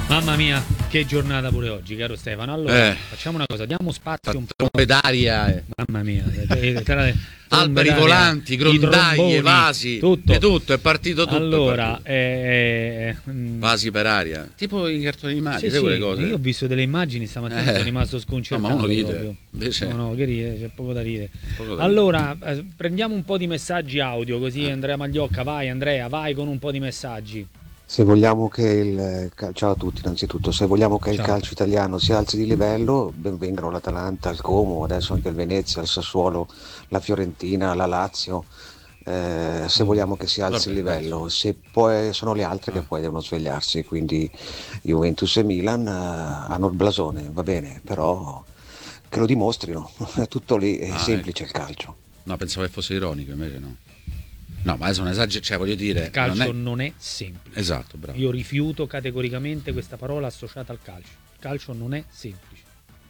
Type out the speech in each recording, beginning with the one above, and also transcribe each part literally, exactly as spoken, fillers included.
Mamma mia, che giornata pure oggi, caro Stefano. Allora, Eh. facciamo una cosa, diamo spazio un po'. Trombe d'aria, eh. Mamma mia, te- te- te- alberi d'aria, volanti, i grondaglie, tromboni, vasi, tutto. di tutto, è partito tutto. Allora, è partito. eh, mm, Vasi per aria, tipo i cartoni animati, sì, sai quelle sì, cose. io ho visto delle immagini stamattina, Eh. sono rimasto No, sconcertato. ma uno ride, proprio. invece- No, no, che ride, c'è poco da ridere. Poco da Allora, eh, prendiamo un po' di messaggi audio, così Eh. Andrea Magliocca, vai Andrea, vai con un po' di messaggi. Se vogliamo che il cal- ciao a tutti innanzitutto, se vogliamo che il Ciao. calcio italiano si alzi di livello, ben vengano l'Atalanta, il Como, adesso anche il Venezia, il Sassuolo, la Fiorentina, la Lazio. Eh, se vogliamo che si alzi Vabbè, il livello, se poi sono le altre Ah. che poi devono svegliarsi, quindi Juventus e Milan eh, hanno il blasone, va bene, però che lo dimostrino, è tutto lì, è Ah, semplice il calcio. No, pensavo che fosse ironico, invece no. No, ma adesso non esagero, cioè voglio dire... Il calcio non è... non è semplice. Esatto, bravo. Io rifiuto categoricamente questa parola associata al calcio. Il calcio non è semplice.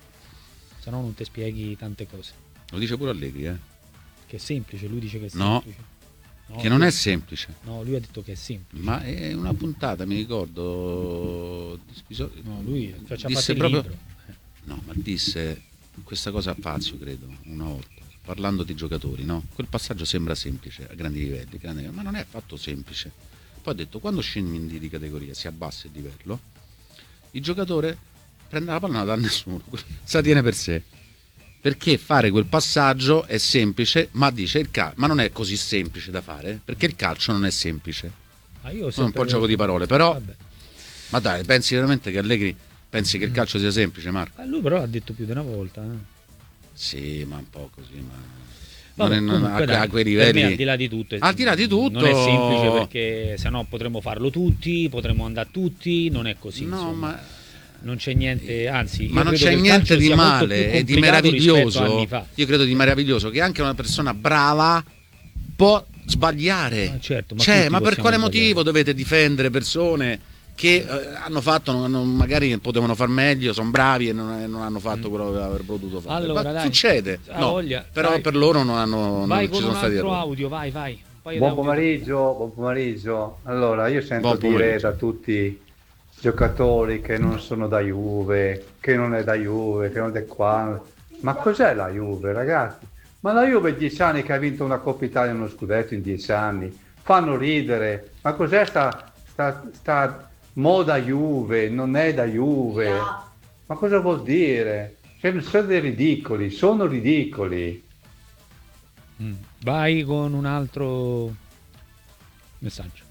Se no non ti spieghi tante cose. Lo dice pure Allegri, eh. Che è semplice, lui dice che è No, semplice. No, che non lui- è semplice. No, lui ha detto che è semplice. Ma è una puntata, mi ricordo... No, lui cioè, ci ha disse fatto il proprio... libro. No, ma disse questa cosa a Fazio, credo, una volta, parlando di giocatori, no? Quel passaggio sembra semplice a grandi livelli, grandi- ma non è affatto semplice. Poi ha detto, quando scendi di categoria, si abbassa il livello, il giocatore prende la palla e non la dà a nessuno, se la tiene per sé. Perché fare quel passaggio è semplice, ma dice il cal- ma non è così semplice da fare, perché il calcio non è semplice. Ah, io ho È un sempre- po' gioco di parole, però... Vabbè. Ma dai, pensi veramente che Allegri pensi che il calcio sia semplice, Marco? Ah, lui però l'ha detto più di una volta. Eh. Sì, ma un po' così, ma Vabbè, non è, non- comunque, a, dai, a quei per livelli. me, al di là di tutto, è- Al di là di tutto- non è semplice, perché sennò potremmo farlo tutti, potremmo andare tutti, non è così. No, insomma. ma, Non c'è niente, anzi, io ma non credo c'è che il niente calcio di sia molto più male e di complicato rispetto a meraviglioso. anni fa. Io credo di meraviglioso che anche una persona brava può sbagliare. Ah, certo, ma cioè, tutti ma per possiamo quale sbagliare. motivo dovete difendere persone che eh, hanno fatto, non, non- magari potevano far meglio, sono bravi e non, non hanno fatto quello che avrebbero potuto fare? Allora, Ma dai. succede, Ha no, voglia, però dai. per loro non, hanno, Vai non ci con sono un stati altro errori. audio, vai, vai. Un paio Buon d'audio. pomeriggio, buon pomeriggio. Allora, io sento Buon dire pomeriggio. da tutti i giocatori che non sono da Juve, che non è da Juve, che non è qua. Ma cos'è la Juve, ragazzi? Ma la Juve è dieci anni che ha vinto una Coppa Italia e uno scudetto in dieci anni. Fanno ridere. Ma cos'è sta, sta, sta moda Juve? Non è da Juve. Ma cosa vuol dire? Cioè, sono dei ridicoli, sono ridicoli. Mm. Vai con un altro messaggio.